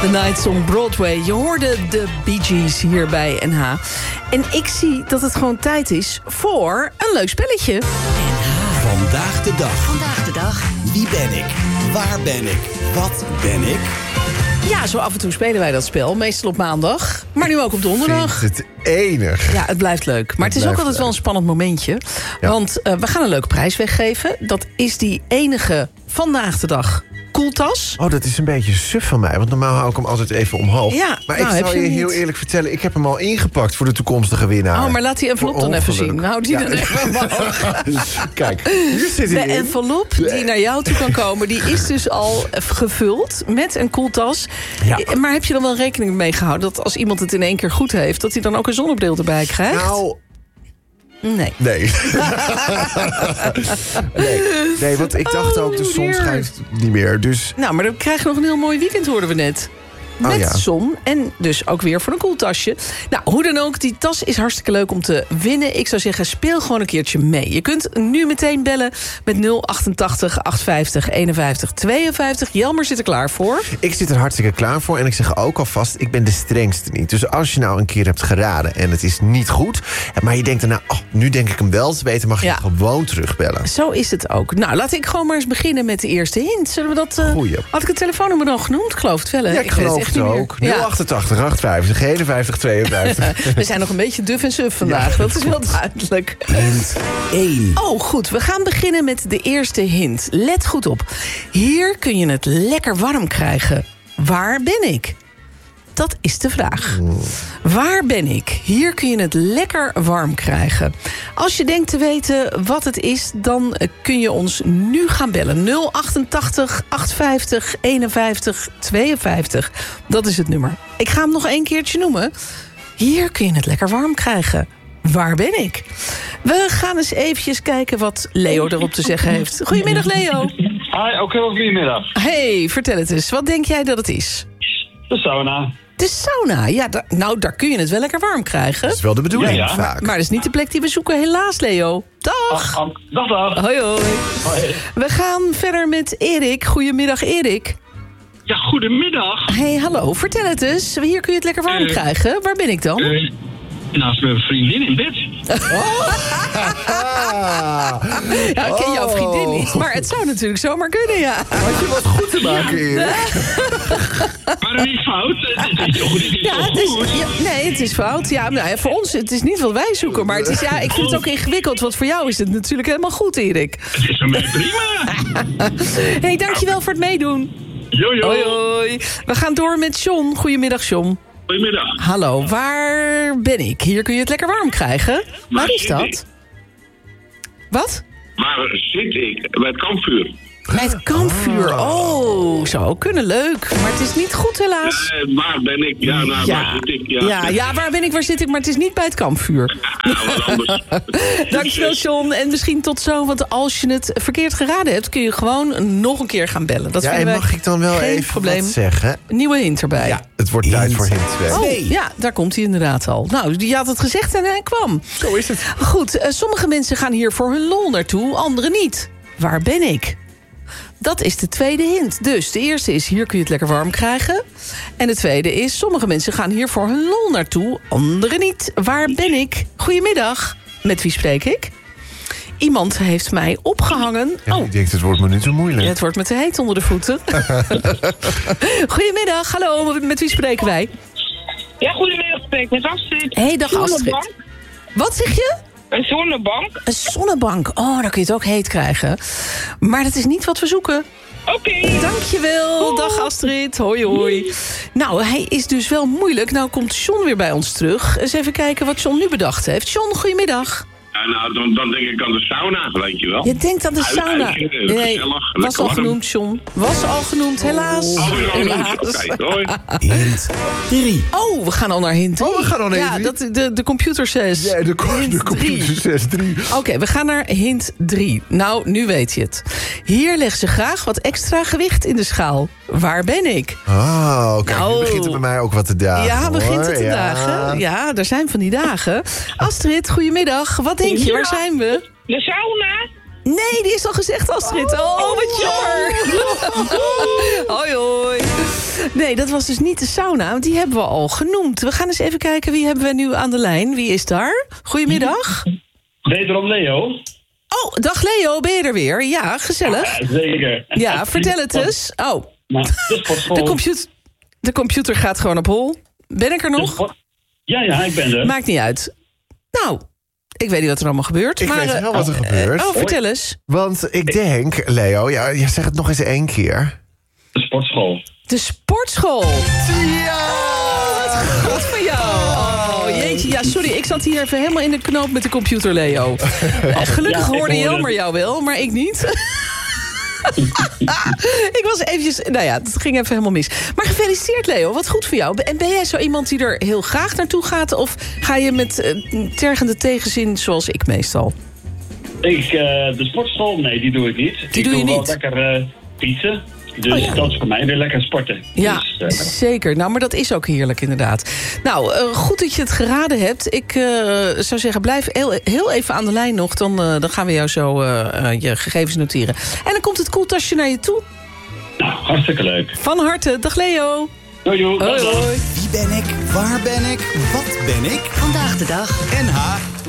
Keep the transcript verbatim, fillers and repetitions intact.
The Nights on Broadway. Je hoorde de Bee Gees hier bij N H. En ik zie dat het gewoon tijd is voor een leuk spelletje. N H. Vandaag de dag. Vandaag de dag. Wie ben ik? Waar ben ik? Wat ben ik? Ja, zo af en toe spelen wij dat spel. Meestal op maandag, maar nu ook op donderdag. Vind het enig. Ja, het blijft leuk. Maar het, het is ook altijd leuk. Wel een spannend momentje. Ja. Want uh, we gaan een leuke prijs weggeven. Dat is die enige Vandaag de Dag koeltas. Oh, dat is een beetje suf van mij. Want normaal hou ik hem altijd even omhoog. Ja, maar nou, ik zal je, je heel eerlijk vertellen... ik heb hem al ingepakt voor de toekomstige winnaar. Oh, maar laat die envelop dan even zien. Nou, die ja. dan even omhoog. Kijk, hier zit hij De in. envelop die naar jou toe kan komen... die is dus al gevuld met een koeltas. Ja. Maar heb je dan wel rekening mee gehouden... dat als iemand het in één keer goed heeft... dat hij dan ook een zonnebril erbij krijgt? Nou... Nee. Nee. nee. Nee, want ik dacht ook, de zon schijnt niet meer. Dus... Nou, maar dan krijg je nog een heel mooi weekend, hoorden we net. Met oh ja. zon en dus ook weer voor een koeltasje. Nou, hoe dan ook, die tas is hartstikke leuk om te winnen. Ik zou zeggen, speel gewoon een keertje mee. Je kunt nu meteen bellen met nul achtentachtig achthonderdvijftig eenenvijftig tweeënvijftig. Jelmer zit er klaar voor. Ik zit er hartstikke klaar voor en ik zeg ook alvast... ik ben de strengste niet. Dus als je nou een keer hebt geraden en het is niet goed... maar je denkt daarna, oh, nu denk ik hem wel te weten... mag je ja. gewoon terugbellen. Zo is het ook. Nou, laat ik gewoon maar eens beginnen met de eerste hint. Zullen we dat... Uh, Goeie. Had ik het telefoonnummer dan genoemd? Ik geloof het wel, hè? Ja, ik, ik geloof het, het ook. nul achtentachtig achtenvijftig eenenvijftig tweeënvijftig. We zijn nog een beetje duf en suf vandaag. Ja. Dat is wel duidelijk. Hint één. Oh, goed. We gaan beginnen met de eerste hint. Let goed op. Hier kun je het lekker warm krijgen. Waar ben ik? Dat is de vraag. Mm. Waar ben ik? Hier kun je het lekker warm krijgen. Als je denkt te weten wat het is... dan kun je ons nu gaan bellen. nul achtentachtig achthonderdvijftig eenenvijftig tweeënvijftig. Dat is het nummer. Ik ga hem nog één keertje noemen. Hier kun je het lekker warm krijgen. Waar ben ik? We gaan eens eventjes kijken wat Leo erop te zeggen heeft. Goedemiddag, Leo. Hi, ook heel goedemiddag. Hey, vertel het eens. Wat denk jij dat het is? De sauna. De sauna, ja, da- nou, daar kun je het wel lekker warm krijgen. Dat is wel de bedoeling, ja, ja. vaak. Maar dat is niet de plek die we zoeken, helaas, Leo. Dag. Dag, dag. dag. Hoi, hoi. Hoi. We gaan verder met Erik. Goedemiddag, Erik. Ja, goedemiddag. Hey, hallo, vertel het eens. Hier kun je het lekker warm uh, krijgen. Waar ben ik dan? Uh, naast mijn vriendin in bed. Oh. Ja, ik ken jouw vriendin niet, maar het zou natuurlijk zomaar kunnen, ja. Had je wat goed te maken, Erik? Maar dat is fout. Het is toch niet ja, het is, ja, nee, het is fout. Ja, nou ja, voor ons, het is niet wat wij zoeken. Maar het is, ja, ik vind het ook ingewikkeld, want voor jou is het natuurlijk helemaal goed, Erik. Het is voor mij prima. Hey, dankjewel voor het meedoen. Jo, jo. Hoi, hoi. We gaan door met John. Goedemiddag, John. Goedemiddag. Hallo, waar ben ik? Hier kun je het lekker warm krijgen. Waar, waar is dat? Ik? Wat? Waar zit ik? Bij het kampvuur. Bij het kampvuur, oh, zou kunnen, leuk. Maar het is niet goed, helaas. Uh, waar ben ik? Ja, nou, ja. waar zit ik? Ja. Ja, ja, waar ben ik, waar zit ik? Maar het is niet bij het kampvuur. Ja, wat anders. Dankjewel, John. En misschien tot zo, want als je het verkeerd geraden hebt... kun je gewoon nog een keer gaan bellen. Dat ja, en mag ik dan wel even probleem. wat zeggen? Een nieuwe hint erbij. Ja, het wordt hint. tijd voor hint twee. Oh, ja, daar komt hij inderdaad al. Nou, die had het gezegd en hij kwam. Zo is het. Goed, uh, sommige mensen gaan hier voor hun lol naartoe, anderen niet. Waar ben ik? Dat is de tweede hint. Dus de eerste is, hier kun je het lekker warm krijgen. En de tweede is, sommige mensen gaan hier voor hun lol naartoe, anderen niet. Waar ben ik? Goedemiddag. Met wie spreek ik? Iemand heeft mij opgehangen. Ja, oh. Ik denk, het wordt me niet zo moeilijk. Ja, het wordt me te heet onder de voeten. Goedemiddag, hallo, met wie spreken wij? Ja, goedemiddag, spreek met Astrid. Hey, dag Astrid. Wat zeg je? Een zonnebank. Een zonnebank. Oh, dan kun je het ook heet krijgen. Maar dat is niet wat we zoeken. Oké. Okay. Dankjewel. Hoi. Dag Astrid. Hoi, hoi. Nou, hij is dus wel moeilijk. Nou komt John weer bij ons terug. Eens even kijken wat John nu bedacht heeft. John, goedemiddag. Ja, nou, dan, dan denk ik aan de sauna, weet je wel. Je denkt aan de sauna. Uitje, nee, gezellig, was al warm. genoemd, John. Was al genoemd, helaas. Oh, helaas. Oké, hoi. Hint drie. Oh, we gaan al naar hint drie. Oh, we gaan al naar hint drie. Ja, dat, de, de computer zes. Ja, de, de computer zes drie. Oké, okay, we gaan naar hint drie. Nou, nu weet je het. Hier legt ze graag wat extra gewicht in de schaal. Waar ben ik? Oh, kijk, nou, nu begint het bij mij ook wat te dagen. Ja, begint het te ja. dagen. Ja, er zijn van die dagen. Astrid, goedemiddag. Wat denk je, waar zijn we? De sauna. Nee, die is al gezegd, Astrid. Oh, oh wat jammer. Oh. Hoi, hoi. Nee, dat was dus niet de sauna, want die hebben we al genoemd. We gaan eens even kijken, wie hebben we nu aan de lijn? Wie is daar? Goedemiddag. Wederom Leo. Oh, dag Leo, ben je er weer? Ja, gezellig. Ja, zeker. Ja, vertel het eens. Oh, Nou, de sportschool. de, computer, de computer gaat gewoon op hol. Ben ik er De nog? sport- Ja, ja, ik ben er. Maakt niet uit. Nou, ik weet niet wat er allemaal gebeurt. Ik maar, weet wel wat er eh, gebeurt. Oh, vertel eens. Want ik denk, Leo, ja, je zegt het nog eens één keer. De sportschool. De sportschool. Ja! Goed voor jou. Oh, jeetje. Ja, sorry, ik zat hier even helemaal in de knoop met de computer, Leo. Eh, Gelukkig Ja, ik hoorde hoorde Jelmer jou wel, maar ik niet. Ik was eventjes... Nou ja, het ging even helemaal mis. Maar gefeliciteerd, Leo. Wat goed voor jou. En ben jij zo iemand die er heel graag naartoe gaat? Of ga je met uh, tergende tegenzin zoals ik meestal? Ik, uh, de sportschool, nee, die doe ik niet. Die ik doe je wel niet? lekker uh, fietsen. Dus Oh, ja. dat is voor mij weer lekker sporten. Ja, Dus, uh, zeker. Nou, maar dat is ook heerlijk, inderdaad. Nou, uh, goed dat je het geraden hebt. Ik uh, zou zeggen, blijf heel, heel even aan de lijn nog. Dan, uh, dan gaan we jou zo uh, uh, je gegevens noteren. En dan komt het koeltasje naar je toe. nou, hartstikke leuk. Van harte. Dag Leo. Doei, doei. Hoi, Dag, dag. hoi. Wie ben ik? Waar ben ik? Wat ben ik? Vandaag de dag. N H